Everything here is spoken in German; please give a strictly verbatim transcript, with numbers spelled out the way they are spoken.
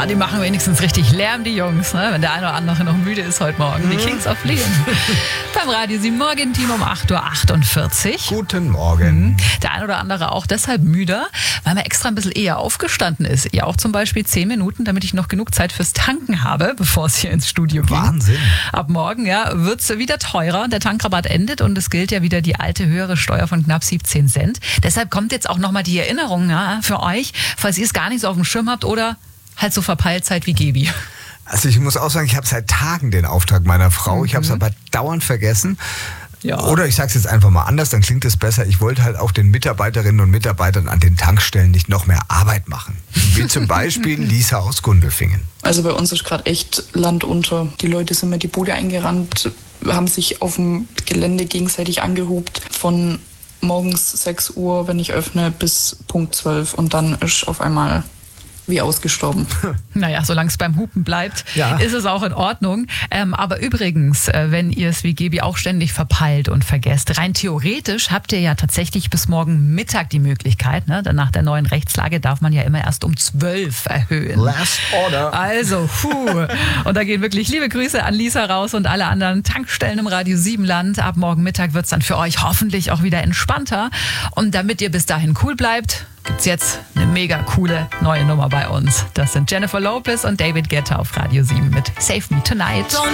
Ja, die machen wenigstens richtig Lärm, die Jungs, ne? Wenn der eine oder andere noch müde ist heute Morgen. Die Kings of Leon. Beim Radio sieben Morgenteam um acht Uhr achtundvierzig. Guten Morgen. Der eine oder andere auch deshalb müder, weil man extra ein bisschen eher aufgestanden ist. Ihr auch zum Beispiel zehn Minuten, damit ich noch genug Zeit fürs Tanken habe, bevor es hier ins Studio geht. Wahnsinn. Ab morgen ja, wird es wieder teurer. Der Tankrabatt endet und es gilt ja wieder die alte höhere Steuer von knapp siebzehn Cent. Deshalb kommt jetzt auch nochmal die Erinnerung ja, für euch, falls ihr es gar nicht so auf dem Schirm habt oder halt so verpeilt seid wie Gebi. Also ich muss auch sagen, ich habe seit Tagen den Auftrag meiner Frau. Mhm. Ich habe es aber dauernd vergessen. Ja. Oder ich sage es jetzt einfach mal anders, dann klingt es besser. Ich wollte halt auch den Mitarbeiterinnen und Mitarbeitern an den Tankstellen nicht noch mehr Arbeit machen. Wie zum Beispiel Lisa aus Gundelfingen. Also bei uns ist gerade echt Land unter. Die Leute sind mit die Bude eingerannt, haben sich auf dem Gelände gegenseitig angehupt. Von morgens sechs Uhr, wenn ich öffne, bis Punkt zwölf. Und dann ist auf einmal wie ausgestorben. Naja, solange es beim Hupen bleibt, ja. ist es auch in Ordnung. Ähm, aber übrigens, äh, wenn ihr es wie Gebi auch ständig verpeilt und vergesst, rein theoretisch habt ihr ja tatsächlich bis morgen Mittag die Möglichkeit, ne? Denn nach der neuen Rechtslage darf man ja immer erst um zwölf erhöhen. Last order. Also, puh. Und da gehen wirklich liebe Grüße an Lisa raus und alle anderen Tankstellen im Radio sieben Land. Ab morgen Mittag wird es dann für euch hoffentlich auch wieder entspannter. Und damit ihr bis dahin cool bleibt, gibt's jetzt eine mega coole neue Nummer bei uns. Das sind Jennifer Lopez und David Guetta auf Radio sieben mit Save Me Tonight.